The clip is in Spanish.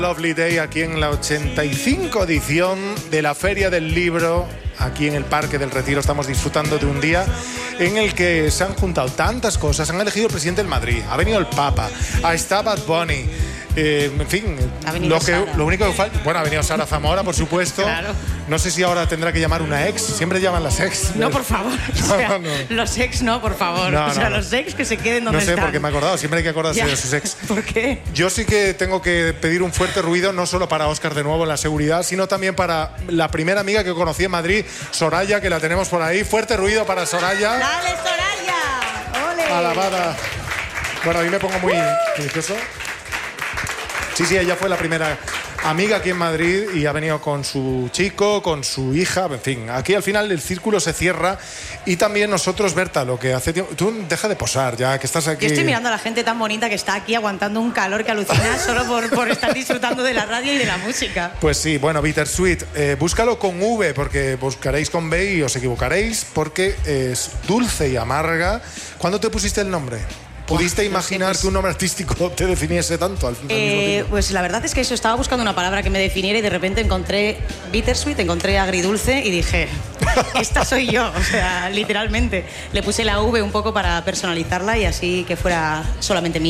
Lovely Day aquí en la 85 edición de la Feria del Libro, aquí en el Parque del Retiro. Estamos disfrutando de un día en el que se han juntado tantas cosas. Han elegido el presidente del Madrid, ha venido el Papa, está Bad Bunny, en fin, lo único que falta... Bueno, ha venido Sara Zamora, por supuesto. Claro. No sé si ahora tendrá que llamar una ex. Siempre llaman las ex. No, por favor. No. Los ex no, por favor. Los ex que se queden donde están. No sé, porque me he acordado. Siempre hay que acordarse de sus ex. ¿Por qué? Yo sí que tengo que pedir un fuerte ruido, no solo para Óscar de nuevo en la seguridad, sino también para la primera amiga que conocí en Madrid, Soraya, que la tenemos por ahí. Fuerte ruido para Soraya. ¡Dale, Soraya! ¡Ole! Alabada. Bueno, a mí me pongo muy delicioso. Sí, ella fue la primera amiga aquí en Madrid y ha venido con su chico, con su hija, en fin. Aquí al final el círculo se cierra y también nosotros, Berta, lo que hace tiempo... Tú deja de posar ya, que estás aquí... Yo estoy mirando a la gente tan bonita que está aquí aguantando un calor que alucina solo por estar disfrutando de la radio y de la música. Pues sí, bueno, Bittersweet, búscalo con V porque buscaréis con B y os equivocaréis porque es dulce y amarga. ¿Cuándo te pusiste el nombre? ¿Pudiste imaginar que un nombre artístico te definiese tanto al mismo tiempo? Pues la verdad es que eso, estaba buscando una palabra que me definiera y de repente encontré bittersweet, encontré agridulce y dije, esta soy yo, o sea, literalmente. Le puse la V un poco para personalizarla y así que fuera solamente mía.